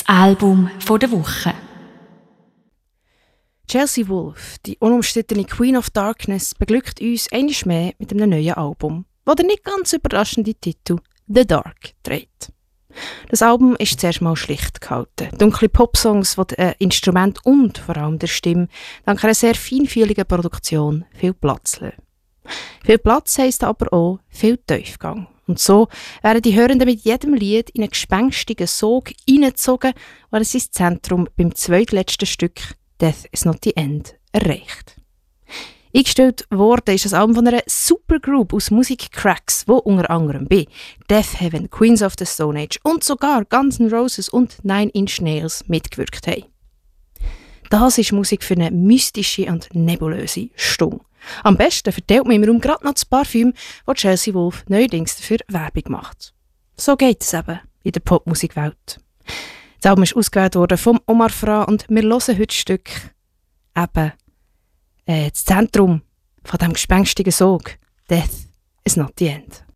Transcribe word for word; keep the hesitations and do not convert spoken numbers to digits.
Album der Woche. Chelsea Wolfe, die unumstrittene Queen of Darkness, beglückt uns einmal mehr mit einem neuen Album, das der nicht ganz überraschende Titel «The Dark» trägt. Das Album ist zuerst mal schlicht gehalten. Dunkle Popsongs, die den Instrument und vor allem der Stimme dank einer sehr feinfühligen Produktion viel Platz lassen. Viel Platz heisst aber auch viel Tiefgang. Und so werden die Hörenden mit jedem Lied in einen gespenstigen Sog hineingezogen, der sein Zentrum beim zweitletzten Stück «Death is not the end» erreicht. Eingestellt worden ist das Album von einer Supergroup aus Musikcracks, die unter anderem bei Death Heaven, Queens of the Stone Age und sogar Guns N' Roses und Nine Inch Nails mitgewirkt haben. Das ist Musik für eine mystische und nebulöse Stunde. Am besten verteilt man im Raum gerade noch das Parfüm, das Chelsea Wolfe neuerdings dafür Werbung macht. So geht es eben in der Popmusikwelt. Das Album ist ausgewählt worden vom Omar Fra und wir hören heute das Stück eben äh, das Zentrum von diesem gespenstigen Sog. Death is not the end.